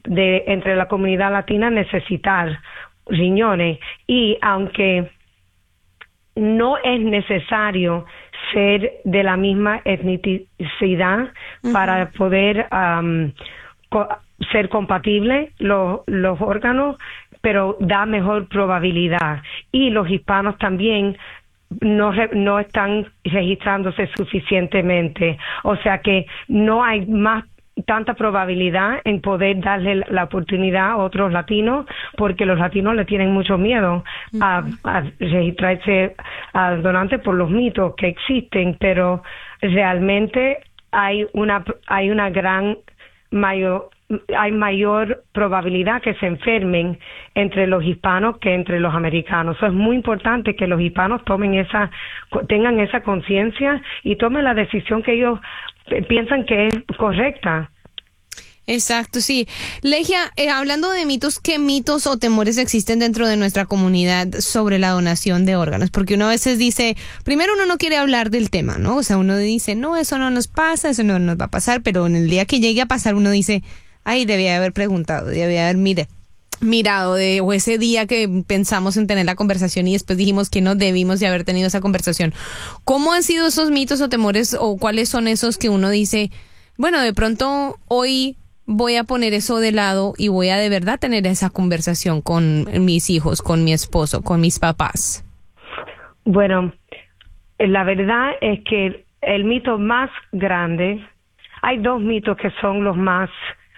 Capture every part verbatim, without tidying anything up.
de entre la comunidad latina necesitar riñones, y aunque no es necesario ser de la misma etnicidad uh-huh. para poder um, co- ser compatible los, los órganos, pero da mejor probabilidad. Y los hispanos también no re, no están registrándose suficientemente, o sea que no hay más tanta probabilidad en poder darle la oportunidad a otros latinos, porque los latinos le tienen mucho miedo uh-huh. a, a registrarse al donante por los mitos que existen, pero realmente hay una hay una gran mayor hay mayor probabilidad que se enfermen entre los hispanos que entre los americanos. Eso es muy importante, que los hispanos tomen esa, tengan esa conciencia y tomen la decisión que ellos piensan que es correcta. Exacto, sí. Legia, eh, hablando de mitos, ¿qué mitos o temores existen dentro de nuestra comunidad sobre la donación de órganos? Porque uno a veces dice, primero uno no quiere hablar del tema, ¿no? O sea, uno dice, no, eso no nos pasa, eso no nos va a pasar, pero en el día que llegue a pasar uno dice, ay, debía haber preguntado, debía haber mire, mirado, de, o ese día que pensamos en tener la conversación y después dijimos que no debimos de haber tenido esa conversación. ¿Cómo han sido esos mitos o temores, o cuáles son esos que uno dice, bueno, de pronto hoy voy a poner eso de lado y voy a de verdad tener esa conversación con mis hijos, con mi esposo, con mis papás? Bueno, la verdad es que el mito más grande, hay dos mitos que son los más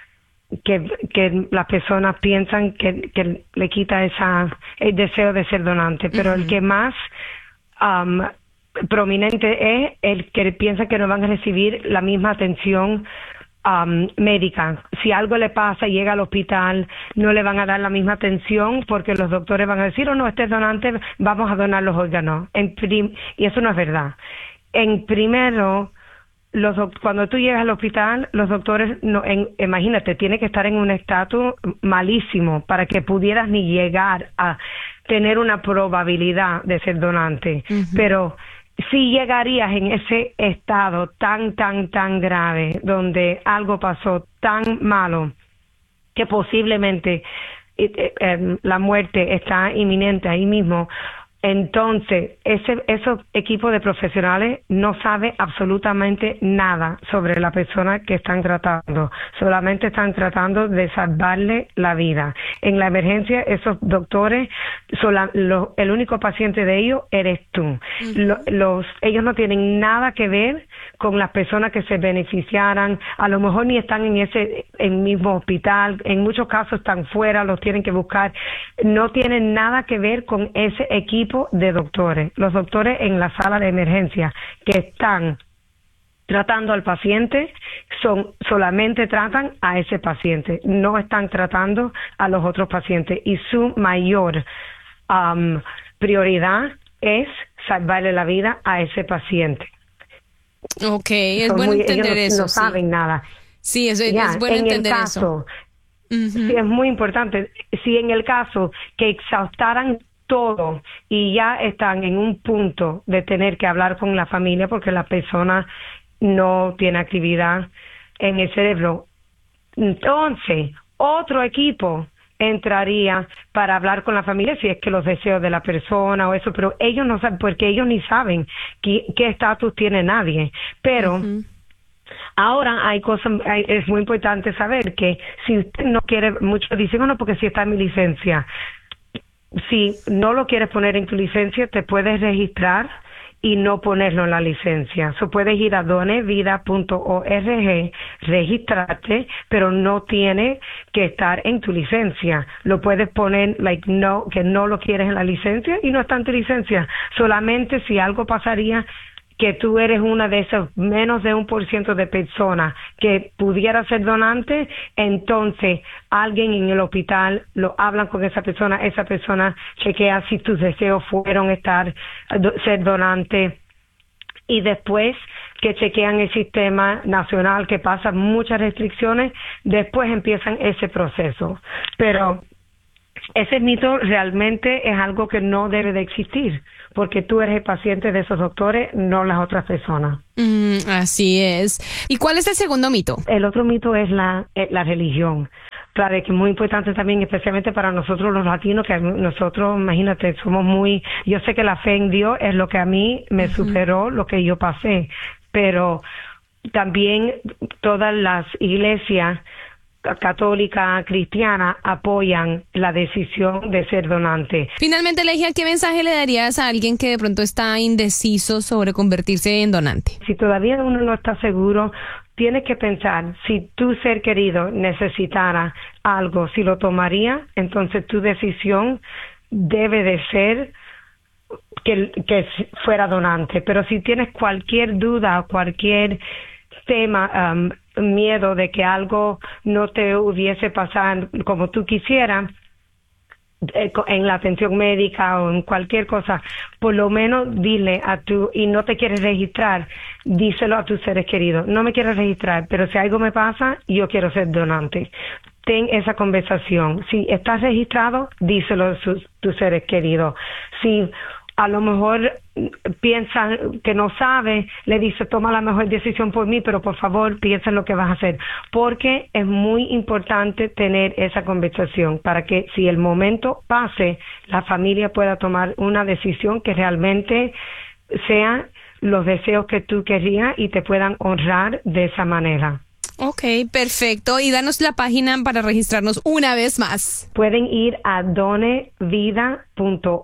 que que las personas piensan que, que le quita esa el deseo de ser donante, pero uh-huh. el que más um, prominente es el que piensa que no van a recibir la misma atención um, médica. Si algo le pasa y llega al hospital, no le van a dar la misma atención porque los doctores van a decir, oh no, este es donante, vamos a donar los órganos. En prim- y eso no es verdad. En primero, Los, cuando tú llegas al hospital, los doctores, no, en, imagínate, tiene que estar en un estatus malísimo para que pudieras ni llegar a tener una probabilidad de ser donante. Uh-huh. Pero si llegarías en ese estado tan, tan, tan grave, donde algo pasó tan malo que posiblemente eh, eh, la muerte está inminente ahí mismo, entonces, ese esos equipos de profesionales no saben absolutamente nada sobre la persona que están tratando. Solamente están tratando de salvarle la vida. En la emergencia, esos doctores, sola, lo, el único paciente de ellos eres tú. Uh-huh. Lo, los, ellos no tienen nada que ver con las personas que se beneficiaran. A lo mejor ni están en ese en mismo hospital. En muchos casos están fuera, los tienen que buscar. No tienen nada que ver con ese equipo de doctores. Los doctores en la sala de emergencia que están tratando al paciente son solamente tratan a ese paciente, no están tratando a los otros pacientes, y su mayor um, prioridad es salvarle la vida a ese paciente. Okay, es son bueno muy, entender ellos no, eso. no sí. saben nada. Sí, eso es, ya, es bueno en entender el caso, eso. Uh-huh. Sí, es muy importante. Si en el caso que exhaustaran todo y ya están en un punto de tener que hablar con la familia porque la persona no tiene actividad en el cerebro, entonces otro equipo entraría para hablar con la familia si es que los deseos de la persona o eso, pero ellos no saben, porque ellos ni saben qué estatus tiene nadie. Pero uh-huh. ahora hay cosas, hay, es muy importante saber que si usted no quiere, muchos dicen, bueno, porque si está en mi licencia. Si no lo quieres poner en tu licencia, te puedes registrar y no ponerlo en la licencia. So, puedes ir a donevida punto org, registrarte, pero no tiene que estar en tu licencia. Lo puedes poner, like, no, que no lo quieres en la licencia y no está en tu licencia. Solamente si algo pasaría, que tú eres una de esas menos de un por ciento de personas que pudiera ser donante, entonces alguien en el hospital lo hablan con esa persona, esa persona chequea si tus deseos fueron estar ser donante, y después que chequean el sistema nacional que pasa muchas restricciones, después empiezan ese proceso. Pero ese mito realmente es algo que no debe de existir, porque tú eres el paciente de esos doctores, no las otras personas. Mm, así es. ¿Y cuál es el segundo mito? El otro mito es la, la religión. claro, es que es muy importante también, especialmente para nosotros los latinos, que nosotros, imagínate, somos muy, yo sé que la fe en Dios es lo que a mí me uh-huh. superó lo que yo pasé, pero también todas las iglesias católica, cristiana, apoyan la decisión de ser donante. Finalmente, Legia, ¿qué mensaje le darías a alguien que de pronto está indeciso sobre convertirse en donante? Si todavía uno no está seguro, tienes que pensar, si tu ser querido necesitara algo, si lo tomaría, entonces tu decisión debe de ser que, que fuera donante. Pero si tienes cualquier duda, cualquier tema, um, miedo de que algo no te hubiese pasado como tú quisieras eh, en la atención médica o en cualquier cosa, por lo menos dile a tu, y no te quieres registrar, díselo a tus seres queridos, no me quieres registrar, pero si algo me pasa, yo quiero ser donante. Ten esa conversación. Si estás registrado, díselo a sus, tus seres queridos. Si a lo mejor piensa que no sabe, le dice, toma la mejor decisión por mí, pero por favor piensa en lo que vas a hacer, porque es muy importante tener esa conversación para que si el momento pase, la familia pueda tomar una decisión que realmente sea los deseos que tú querías y te puedan honrar de esa manera. Ok, perfecto. Y danos la página para registrarnos una vez más. Pueden ir a done vida punto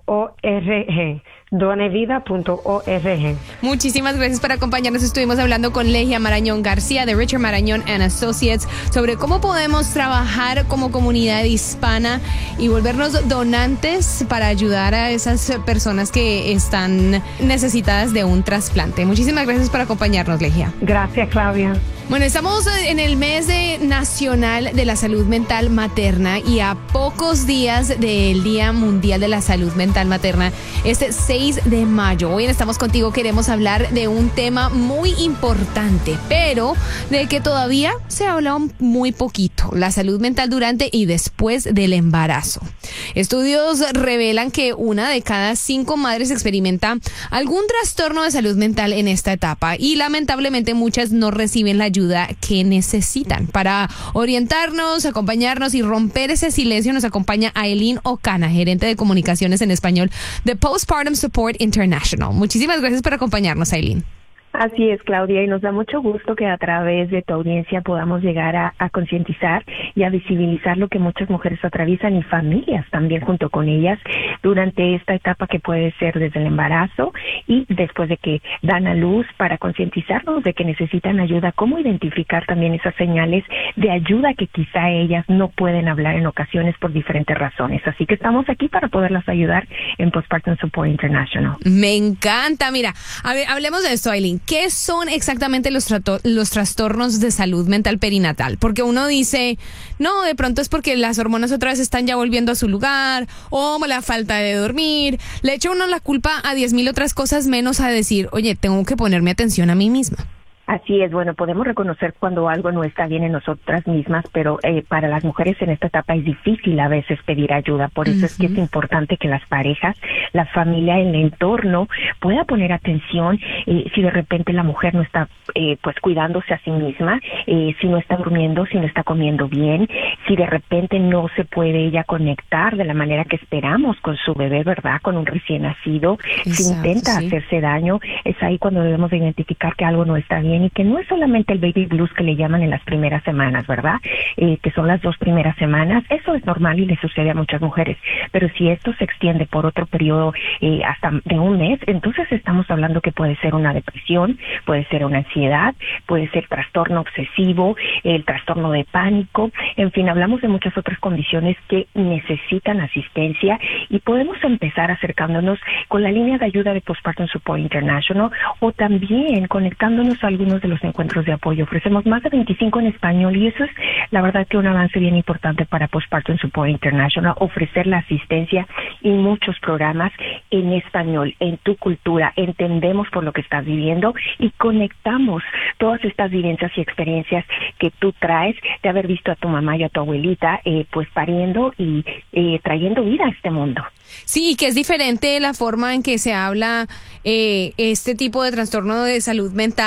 org. done vida punto org. Muchísimas gracias por acompañarnos. Estuvimos hablando con Legia Marañón García de Richard Marañón and Associates sobre cómo podemos trabajar como comunidad hispana y volvernos donantes para ayudar a esas personas que están necesitadas de un trasplante. Muchísimas gracias por acompañarnos, Legia. Gracias, Claudia. Bueno, estamos en el mes de nacional de la salud mental materna y a pocos días del Día Mundial de la Salud Mental Materna, este seis de mayo. Hoy en Estamos Contigo queremos hablar de un tema muy importante, pero de que todavía se habla muy poquito, la salud mental durante y después del embarazo. Estudios revelan que una de cada cinco madres experimenta algún trastorno de salud mental en esta etapa y lamentablemente muchas no reciben la ayuda que necesitan. Para orientarnos, acompañarnos y romper ese silencio nos acompaña Aileen Ocana, gerente de comunicaciones en español de Postpartum Support International. Muchísimas gracias por acompañarnos, Aileen. Así es, Claudia, y nos da mucho gusto que a través de tu audiencia podamos llegar a, a concientizar y a visibilizar lo que muchas mujeres atraviesan y familias también junto con ellas durante esta etapa que puede ser desde el embarazo y después de que dan a luz, para concientizarnos de que necesitan ayuda, cómo identificar también esas señales de ayuda que quizá ellas no pueden hablar en ocasiones por diferentes razones. Así que estamos aquí para poderlas ayudar en Postpartum Support International. Me encanta. Mira, a ver, hablemos de esto, Aileen. ¿Qué son exactamente los, trato- los trastornos de salud mental perinatal? Porque uno dice, no, de pronto es porque las hormonas otra vez están ya volviendo a su lugar, o la falta de dormir. Le echa uno la culpa a diez mil otras cosas menos a decir, oye, tengo que ponerme atención a mí misma. Así es, bueno, podemos reconocer cuando algo no está bien en nosotras mismas, pero eh, para las mujeres en esta etapa es difícil a veces pedir ayuda. Por eso uh-huh. es que es importante que las parejas, la familia, el entorno pueda poner atención eh, si de repente la mujer no está eh, pues cuidándose a sí misma, eh, si no está durmiendo, si no está comiendo bien, si de repente no se puede ella conectar de la manera que esperamos con su bebé, ¿verdad? Con un recién nacido, Exacto, si intenta sí. hacerse daño, es ahí cuando debemos de identificar que algo no está bien y que no es solamente el baby blues que le llaman en las primeras semanas, ¿verdad? Eh, que son las dos primeras semanas, eso es normal y le sucede a muchas mujeres, pero si esto se extiende por otro periodo eh, hasta de un mes, entonces estamos hablando que puede ser una depresión, puede ser una ansiedad, puede ser trastorno obsesivo, el trastorno de pánico, en fin, hablamos de muchas otras condiciones que necesitan asistencia y podemos empezar acercándonos con la línea de ayuda de Postpartum Support International o también conectándonos a algunos de los encuentros de apoyo. Ofrecemos más de veinticinco en español y eso es la verdad que un avance bien importante para Postpartum Support International, ofrecer la asistencia y muchos programas en español, en tu cultura. Entendemos por lo que estás viviendo y conectamos todas estas vivencias y experiencias que tú traes de haber visto a tu mamá y a tu abuelita eh, pues pariendo y eh, trayendo vida a este mundo. Sí, que es diferente la forma en que se habla eh, este tipo de trastorno de salud mental a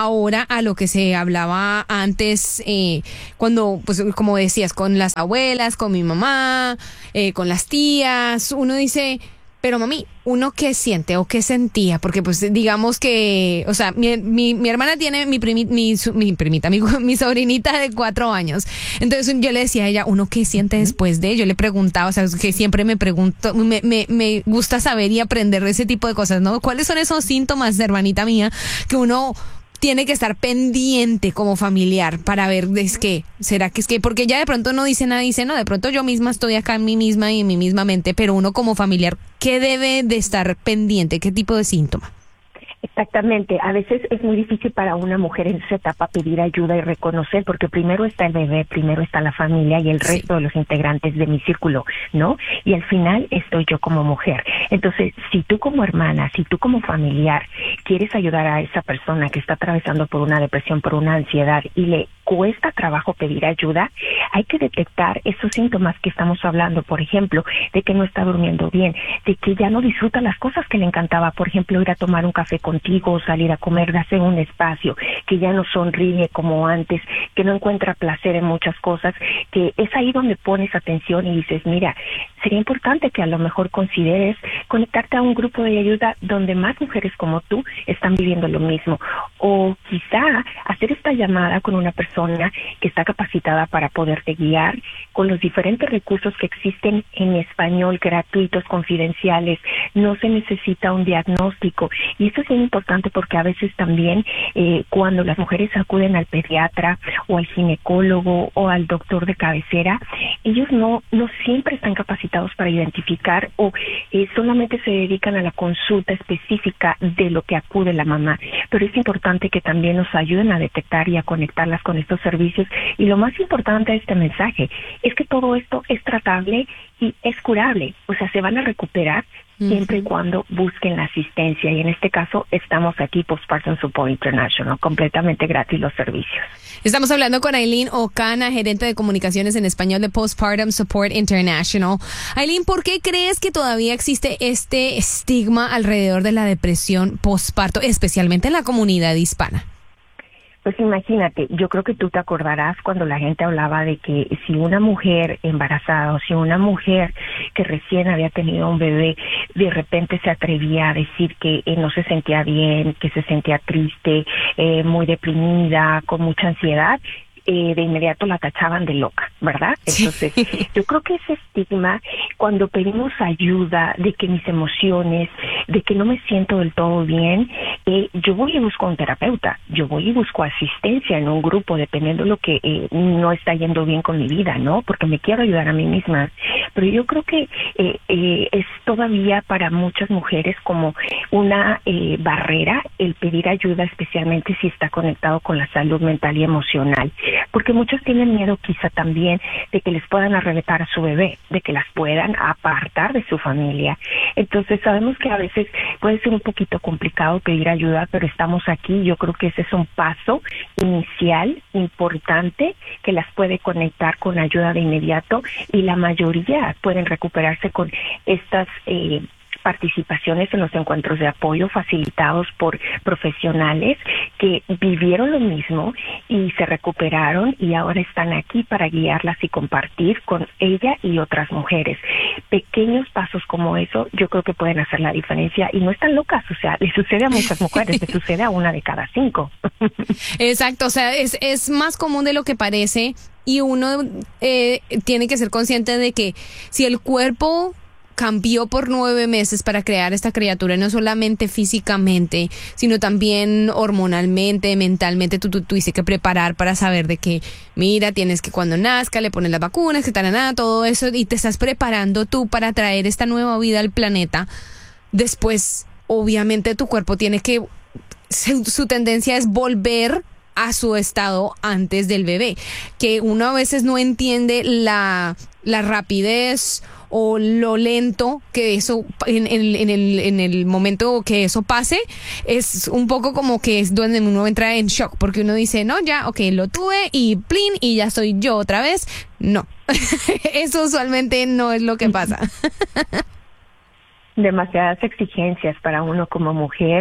ahora a lo que se hablaba antes, eh, cuando, pues como decías, con las abuelas, con mi mamá, eh, con las tías, uno dice, pero mami, ¿uno qué siente o qué sentía? Porque pues digamos que, o sea, mi, mi, mi hermana tiene mi, primi, mi, mi primita, mi, mi sobrinita de cuatro años. Entonces yo le decía a ella, ¿uno qué siente después de? Yo le preguntaba, o sea, que siempre me pregunto, me, me, me gusta saber y aprender ese tipo de cosas, ¿no? ¿Cuáles son esos síntomas, hermanita mía, que uno tiene que estar pendiente como familiar para ver, es que, será que es que, porque ya de pronto no dice nada, dice, no, de pronto yo misma estoy acá en mí misma y en mi misma mente, pero uno como familiar, ¿qué debe de estar pendiente? ¿Qué tipo de síntoma? Exactamente, a veces es muy difícil para una mujer en esa etapa pedir ayuda y reconocer, porque primero está el bebé, primero está la familia y el Sí. resto de los integrantes de mi círculo, ¿no? Y al final estoy yo como mujer. Entonces, si tú como hermana, si tú como familiar quieres ayudar a esa persona que está atravesando por una depresión, por una ansiedad y le cuesta trabajo pedir ayuda, hay que detectar esos síntomas que estamos hablando, por ejemplo, de que no está durmiendo bien, de que ya no disfruta las cosas que le encantaba, por ejemplo, ir a tomar un café contigo, salir a comer, darse un espacio, que ya no sonríe como antes, que no encuentra placer en muchas cosas, que es ahí donde pones atención y dices, mira, sería importante que a lo mejor consideres conectarte a un grupo de ayuda donde más mujeres como tú están viviendo lo mismo, o quizá hacer esta llamada con una persona que está capacitada para poderte guiar con los diferentes recursos que existen en español, gratuitos, confidenciales. No se necesita un diagnóstico, y esto es bien importante porque a veces también eh, cuando las mujeres acuden al pediatra o al ginecólogo o al doctor de cabecera, ellos no no siempre están capacitados para identificar o eh, solamente se dedican a la consulta específica de lo que acude la mamá, pero es importante que también nos ayuden a detectar y a conectarlas con estos servicios. Y lo más importante de este mensaje es que todo esto es tratable y es curable, o sea, se van a recuperar siempre y cuando busquen la asistencia, y en este caso estamos aquí, Postpartum Support International, completamente gratis los servicios. Estamos hablando con Aileen Ocana, gerente de comunicaciones en español de Postpartum Support International. Aileen, ¿por qué crees que todavía existe este estigma alrededor de la depresión postparto, especialmente en la comunidad hispana? Pues imagínate, yo creo que tú te acordarás cuando la gente hablaba de que si una mujer embarazada o si una mujer que recién había tenido un bebé de repente se atrevía a decir que eh, no se sentía bien, que se sentía triste, eh, muy deprimida, con mucha ansiedad, eh, de inmediato la tachaban de loca, ¿verdad? Entonces, sí. Yo creo que ese estigma, cuando pedimos ayuda de que mis emociones, de que no me siento del todo bien, eh, yo voy y busco a un terapeuta, yo voy y busco asistencia en un grupo, dependiendo de lo que eh, no está yendo bien con mi vida, ¿no? Porque me quiero ayudar a mí misma. Pero yo creo que eh, eh, es todavía para muchas mujeres como una eh, barrera el pedir ayuda, especialmente si está conectado con la salud mental y emocional. Porque muchos tienen miedo quizá también de que les puedan arrebatar a su bebé, de que las puedan apartar de su familia. Entonces sabemos que a veces puede ser un poquito complicado pedir ayuda, pero estamos aquí. Yo creo que ese es un paso inicial importante que las puede conectar con ayuda de inmediato, y la mayoría pueden recuperarse con estas eh, participaciones en los encuentros de apoyo facilitados por profesionales que vivieron lo mismo y se recuperaron, y ahora están aquí para guiarlas y compartir con ella y otras mujeres. Pequeños pasos como eso yo creo que pueden hacer la diferencia, y no están locas, o sea, le sucede a muchas mujeres, le sucede a una de cada cinco. Exacto, o sea, es, es más común de lo que parece, y uno eh, tiene que ser consciente de que si el cuerpo cambió por nueve meses para crear esta criatura, no solamente físicamente, sino también hormonalmente, mentalmente, tú, tú, tú tuviste que preparar para saber de que, mira, tienes que cuando nazca, le pones las vacunas, que tal, nada, todo eso, y te estás preparando tú para traer esta nueva vida al planeta. Después, obviamente, tu cuerpo tiene que, su, su tendencia es volver a su estado antes del bebé, que uno a veces no entiende la, la rapidez o lo lento que eso en, en, en el en el momento que eso pase. Es un poco como que es donde uno entra en shock, porque uno dice, no, ya, ok, lo tuve y plin, y ya soy yo otra vez. No, eso usualmente no es lo que pasa. Demasiadas exigencias para uno como mujer,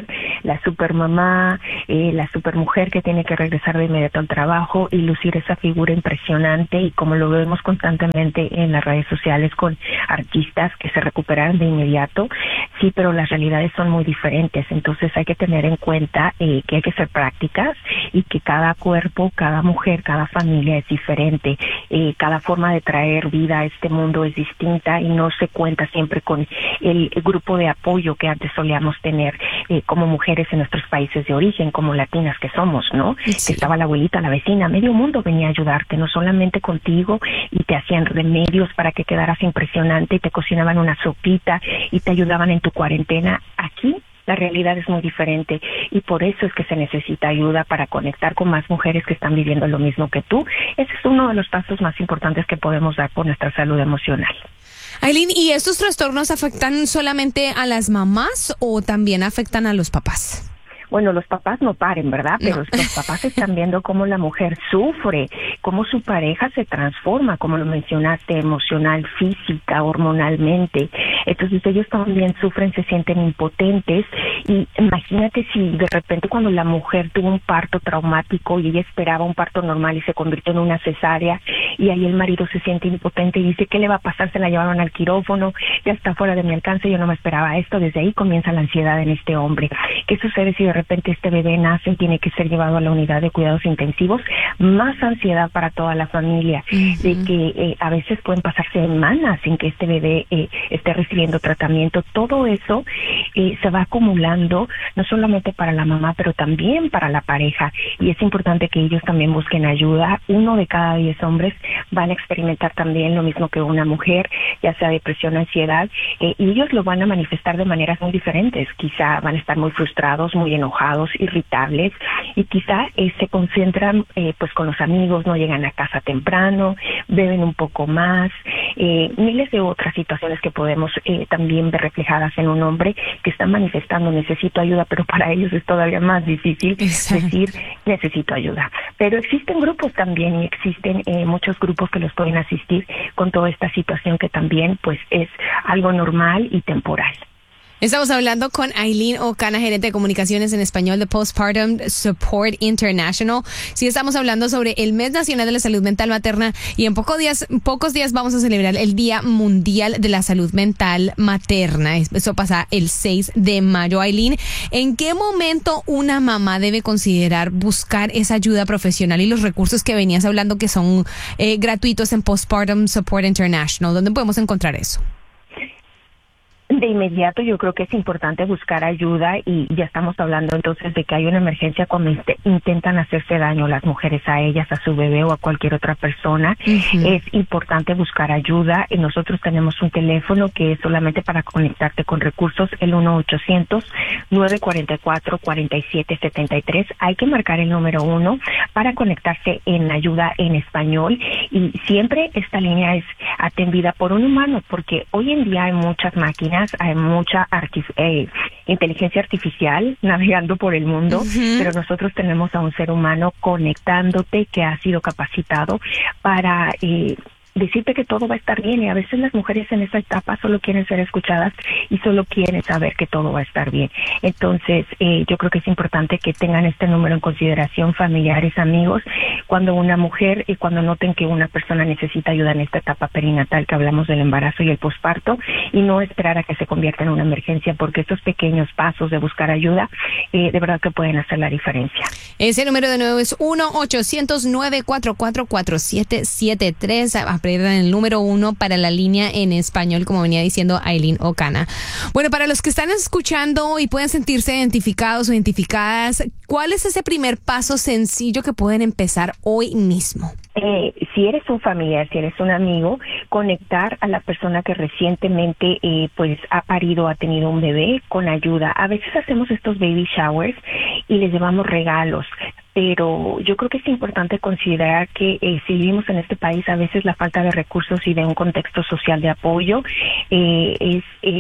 la supermamá, eh, la supermujer que tiene que regresar de inmediato al trabajo y lucir esa figura impresionante, y como lo vemos constantemente en las redes sociales con artistas que se recuperan de inmediato. Sí, pero las realidades son muy diferentes, entonces hay que tener en cuenta eh, que hay que ser prácticas y que cada cuerpo, cada mujer, cada familia es diferente, eh, cada forma de traer vida a este mundo es distinta y no se cuenta siempre con el grupo de apoyo que antes solíamos tener eh, como mujeres en nuestros países de origen, como latinas que somos, ¿no? Sí. Que estaba la abuelita, la vecina, medio mundo venía a ayudarte, no solamente contigo, y te hacían remedios para que quedaras impresionante y te cocinaban una sopita y te ayudaban en tu cuarentena. Aquí la realidad es muy diferente y por eso es que se necesita ayuda para conectar con más mujeres que están viviendo lo mismo que tú. Ese es uno de los pasos más importantes que podemos dar por nuestra salud emocional. Aileen, ¿y estos trastornos afectan solamente a las mamás o también afectan a los papás? Bueno, los papás no paren, ¿verdad? Pero No. los papás están viendo cómo la mujer sufre, cómo su pareja se transforma, como lo mencionaste, emocional, física, hormonalmente. Entonces ellos también sufren, se sienten impotentes. Y imagínate si de repente cuando la mujer tuvo un parto traumático y ella esperaba un parto normal y se convirtió en una cesárea, y ahí el marido se siente impotente y dice, ¿qué le va a pasar? Se la llevaron al quirófano, ya está fuera de mi alcance, yo no me esperaba esto. Desde ahí comienza la ansiedad en este hombre. ¿Qué sucede si de repente este bebé nace y tiene que ser llevado a la unidad de cuidados intensivos? Más ansiedad para toda la familia, uh-huh. de que eh, a veces pueden pasar semanas sin que este bebé eh, esté recibiendo tratamiento. Todo eso eh, se va acumulando, no solamente para la mamá, pero también para la pareja, y es importante que ellos también busquen ayuda. Uno de cada diez hombres van a experimentar también lo mismo que una mujer, ya sea depresión, ansiedad, eh, y ellos lo van a manifestar de maneras muy diferentes. Quizá van a estar muy frustrados, muy enojados, irritables, y quizá eh, se concentran eh, pues con los amigos, no llegan a casa temprano, beben un poco más, eh, miles de otras situaciones que podemos eh, también ver reflejadas en un hombre que está manifestando necesito ayuda, pero para ellos es todavía más difícil Exacto. decir necesito ayuda. Pero existen grupos también, y existen eh, muchos grupos que los pueden asistir con toda esta situación que también pues es algo normal y temporal. Estamos hablando con Aileen Ocana, gerente de comunicaciones en español de Postpartum Support International. Sí, estamos hablando sobre el Mes Nacional de la Salud Mental Materna, y en pocos días, pocos días vamos a celebrar el Día Mundial de la Salud Mental Materna. Eso pasa el seis de mayo. Aileen, ¿en qué momento una mamá debe considerar buscar esa ayuda profesional y los recursos que venías hablando que son eh, gratuitos en Postpartum Support International? ¿Dónde podemos encontrar eso? De inmediato yo creo que es importante buscar ayuda, y ya estamos hablando entonces de que hay una emergencia cuando int- intentan hacerse daño las mujeres a ellas, a su bebé o a cualquier otra persona. Uh-huh. Es importante buscar ayuda, y nosotros tenemos un teléfono que es solamente para conectarte con recursos, el uno ochocientos, nueve cuatro cuatro, cuatro siete siete tres. Hay que marcar el número uno para conectarse en ayuda en español, y siempre esta línea es atendida por un humano, porque hoy en día hay muchas máquinas, hay mucha artif- eh, inteligencia artificial navegando por el mundo, uh-huh. pero nosotros tenemos a un ser humano conectándote que ha sido capacitado para eh, decirte que todo va a estar bien, y a veces las mujeres en esa etapa solo quieren ser escuchadas y solo quieren saber que todo va a estar bien. Entonces, eh, yo creo que es importante que tengan este número en consideración, familiares, amigos, cuando una mujer y cuando noten que una persona necesita ayuda en esta etapa perinatal, que hablamos del embarazo y el posparto, y no esperar a que se convierta en una emergencia, porque estos pequeños pasos de buscar ayuda, eh, de verdad que pueden hacer la diferencia. Ese número de nuevo es uno ochocientos, nueve cuatro cuatro, cuatro siete siete tres. El número uno para la línea en español, como venía diciendo Aileen Ocana. Bueno, para los que están escuchando y pueden sentirse identificados o identificadas, ¿cuál es ese primer paso sencillo que pueden empezar hoy mismo? Eh, si eres un familiar, si eres un amigo, conectar a la persona que recientemente eh, pues ha parido, ha tenido un bebé, con ayuda. A veces hacemos estos baby showers y les llevamos regalos, pero yo creo que es importante considerar que eh, si vivimos en este país, a veces la falta de recursos y de un contexto social de apoyo eh, es... Eh,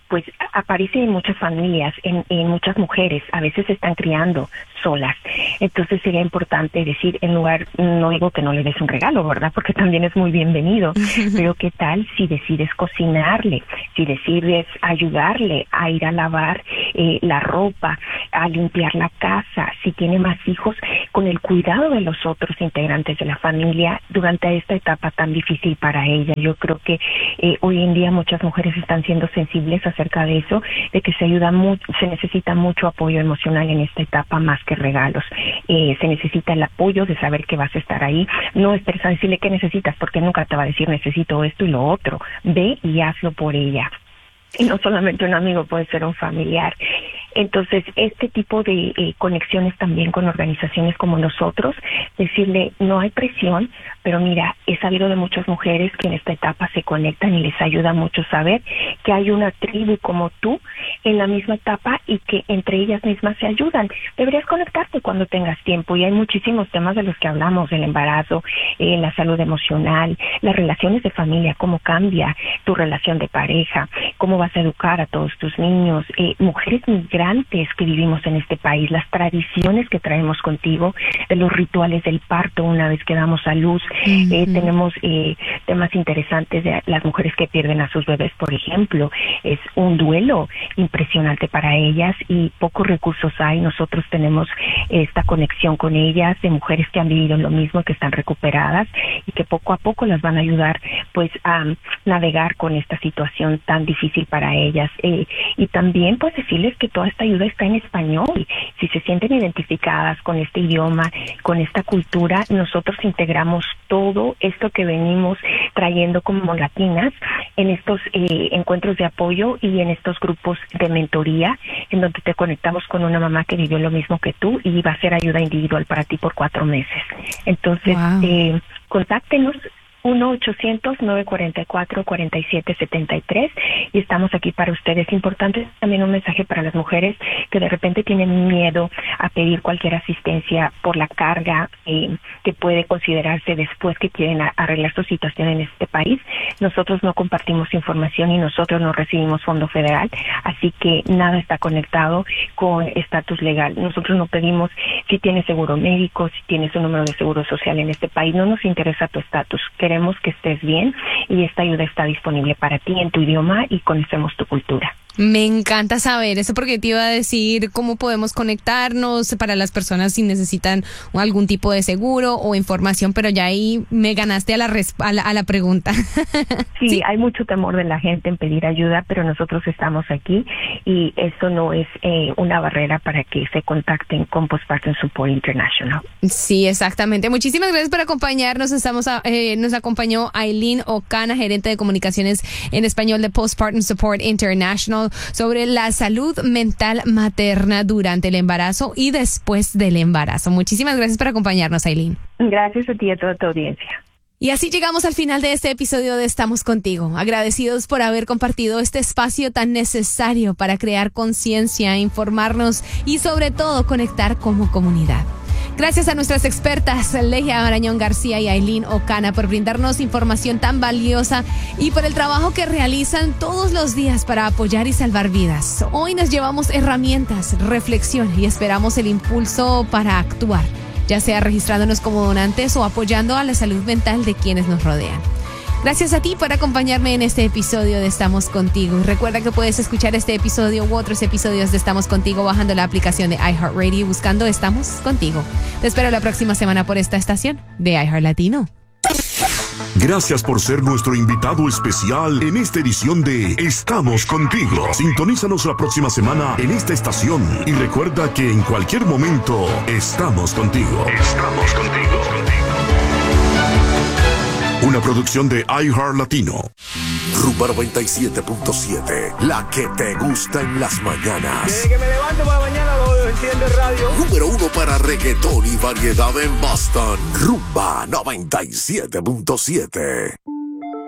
pues aparece en muchas familias, en, en muchas mujeres, a veces se están criando solas. Entonces sería importante decir, en lugar, no digo que no le des un regalo, ¿verdad? Porque también es muy bienvenido, pero ¿qué tal si decides cocinarle? Si decides ayudarle a ir a lavar eh, la ropa, a limpiar la casa, si tiene más hijos, con el cuidado de los otros integrantes de la familia durante esta etapa tan difícil para ella. Yo creo que eh, hoy en día muchas mujeres están siendo sensibles acerca de eso, de que se ayuda mucho, se necesita mucho apoyo emocional en esta etapa más que regalos. Eh, se necesita el apoyo de saber que vas a estar ahí. No esperes a decirle qué necesitas, porque nunca te va a decir necesito esto y lo otro. Ve y hazlo por ella. Y no solamente un amigo, puede ser un familiar. Entonces, este tipo de eh, conexiones también con organizaciones como nosotros, decirle, no hay presión, pero mira, he sabido de muchas mujeres que en esta etapa se conectan y les ayuda mucho saber que hay una tribu como tú en la misma etapa y que entre ellas mismas se ayudan. Deberías conectarte cuando tengas tiempo, y hay muchísimos temas de los que hablamos, el embarazo, eh, la salud emocional, las relaciones de familia, cómo cambia tu relación de pareja, cómo vas a educar a todos tus niños, eh, mujeres migrantes que vivimos en este país, las tradiciones que traemos contigo, de los rituales del parto una vez que damos a luz. Uh-huh. Eh, tenemos eh, temas interesantes de las mujeres que pierden a sus bebés, por ejemplo. Es un duelo impresionante para ellas y pocos recursos hay. Nosotros tenemos esta conexión con ellas, de mujeres que han vivido lo mismo, que están recuperadas y que poco a poco las van a ayudar pues a um, navegar con esta situación tan difícil para ellas. Eh, y también pues decirles que toda esta ayuda está en español. Si se sienten identificadas con este idioma, con esta cultura, nosotros integramos todo esto que venimos trayendo como latinas en estos eh, encuentros de apoyo y en estos grupos de mentoría, en donde te conectamos con una mamá que vivió lo mismo que tú y va a ser ayuda individual para ti por cuatro meses. Entonces, wow. eh, contáctenos uno ochocientos, nueve cuatro cuatro, cuatro siete siete tres y estamos aquí para ustedes. Importante también un mensaje para las mujeres que de repente tienen miedo a pedir cualquier asistencia por la carga eh, que puede considerarse después que quieren a, arreglar su situación en este país. Nosotros no compartimos información y nosotros no recibimos fondo federal, así que nada está conectado con estatus legal. Nosotros no pedimos si tienes seguro médico, si tienes un número de seguro social en este país. No nos interesa tu estatus. Queremos que estés bien y esta ayuda está disponible para ti en tu idioma y conocemos tu cultura. Me encanta saber eso, porque te iba a decir cómo podemos conectarnos para las personas si necesitan algún tipo de seguro o información, pero ya ahí me ganaste a la, resp- a la, a la pregunta. Sí, sí, hay mucho temor de la gente en pedir ayuda, pero nosotros estamos aquí y eso no es eh, una barrera para que se contacten con Postpartum Support International. Sí, exactamente. Muchísimas gracias por acompañarnos. Estamos a, eh, nos acompañó Aileen Ocana, gerente de comunicaciones en español de Postpartum Support International, sobre la salud mental materna durante el embarazo y después del embarazo. Muchísimas gracias por acompañarnos, Aileen. Gracias a ti y a toda tu audiencia. Y así llegamos al final de este episodio de Estamos Contigo. Agradecidos por haber compartido este espacio tan necesario para crear conciencia, informarnos y sobre todo conectar como comunidad. Gracias a nuestras expertas, Legia Arañón García y Aileen Ocana, por brindarnos información tan valiosa y por el trabajo que realizan todos los días para apoyar y salvar vidas. Hoy nos llevamos herramientas, reflexión y esperamos el impulso para actuar, ya sea registrándonos como donantes o apoyando a la salud mental de quienes nos rodean. Gracias a ti por acompañarme en este episodio de Estamos Contigo. Y recuerda que puedes escuchar este episodio u otros episodios de Estamos Contigo bajando la aplicación de iHeartRadio y buscando Estamos Contigo. Te espero la próxima semana por esta estación de iHeart Latino. Gracias por ser nuestro invitado especial en esta edición de Estamos Contigo. Sintonízanos la próxima semana en esta estación y recuerda que en cualquier momento estamos contigo. Estamos contigo. Una producción de iHeart Latino. Rumba noventa y siete punto siete, la que te gusta en las mañanas. Desde que me levanto para la mañana lo enciendo el radio. Número uno para reggaetón y variedad en Boston. Rumba noventa y siete punto siete.